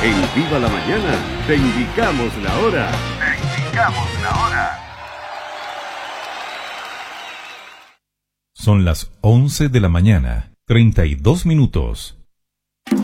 En Viva la Mañana te indicamos la hora. Son las 11 de la mañana, 32 minutos.